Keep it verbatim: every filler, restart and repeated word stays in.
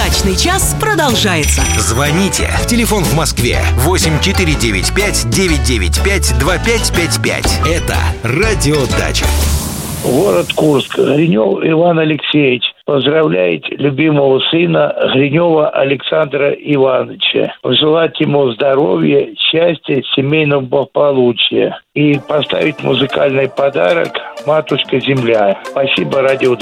Дачный час продолжается. Звоните. Телефон в Москве восемь четыре девять пять девять девять пять два пять пять пять. Это Радио Дача. Город Курск. Гринев Иван Алексеевич поздравляет любимого сына Гринева Александра Ивановича. Пожелать ему здоровья, счастья, семейного благополучия. И поставить музыкальный подарок «Матушка Земля». Спасибо, Радио